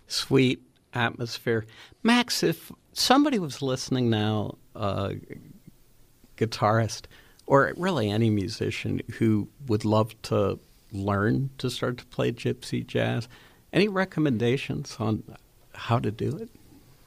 Sweet atmosphere. Max, if somebody was listening now, guitarist, or really any musician who would love to learn to start to play gypsy jazz, any recommendations on how to do it?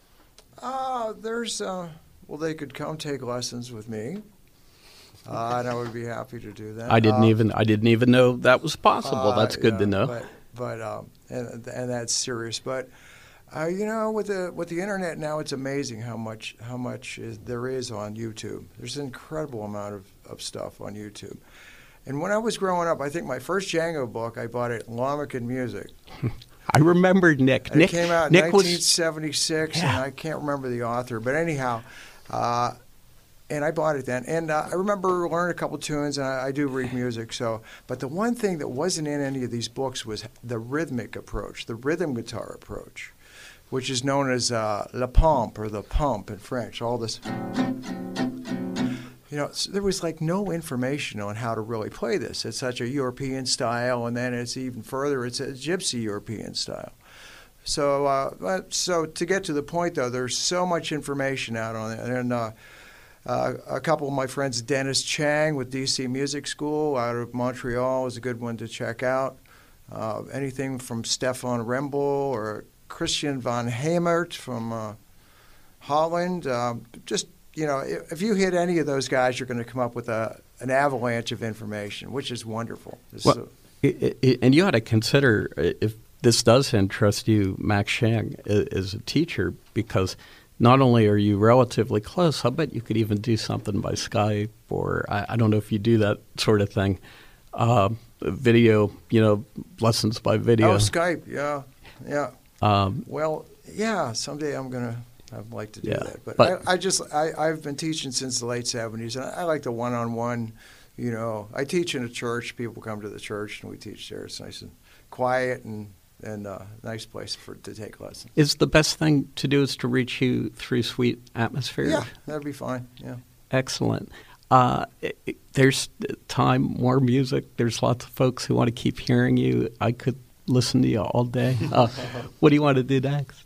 They could come take lessons with me. And I would be happy to do that. I didn't even know that was possible. That's good to know. But that's serious. But with the internet now, it's amazing how much there is on YouTube. There's an incredible amount of stuff on YouTube. And when I was growing up, I think my first Django book I bought at Lomacon Music. I remember Nick. And it came out in Nick 1976, and I can't remember the author. But anyhow, and I bought it then. And I remember learning a couple tunes, and I do read music. But the one thing that wasn't in any of these books was the rhythmic approach, the rhythm guitar approach, which is known as la pompe, or the pump in French. All this, so there was like no information on how to really play this. It's such a European style, and then it's even further. It's a gypsy European style. So to get to the point, though, there's so much information out on it, and a couple of my friends, Dennis Chang with DC Music School out of Montreal, is a good one to check out. Anything from Stefan Rembel or Christian van Hemert from Holland. If you hit any of those guys, you're going to come up with an avalanche of information, which is wonderful. And you ought to consider, if this does interest you, Max Chang as a teacher, because not only are you relatively close, I bet you could even do something by Skype, or I don't know if you do that sort of thing. Video, lessons by video. Oh, Skype, yeah. Someday I'd like to do that. But I've been teaching since the late 70s, and I like the one-on-one, I teach in a church. People come to the church, and we teach there. It's nice and quiet and a nice place to take lessons. Is the best thing to do is to reach you through Sweet Atmosphere? Yeah, that'd be fine, yeah. Excellent. There's time, more music. There's lots of folks who want to keep hearing you. I could listen to you all day. What do you want to do next?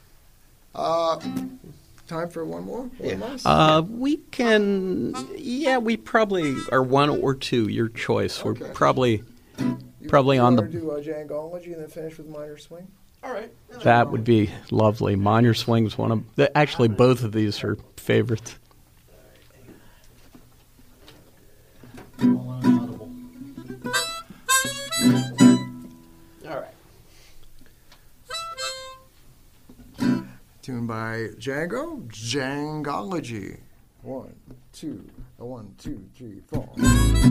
Time for one more? We can, we probably are one or two, your choice. Okay. We're probably on the... You want to do Djangology and then finish with Minor Swing? All right. That would be lovely. Minor Swing's one of... Actually, both of these are favorites. All right. Tuned by Django, Djangology. 1, 2, 1, 2, 3, 4.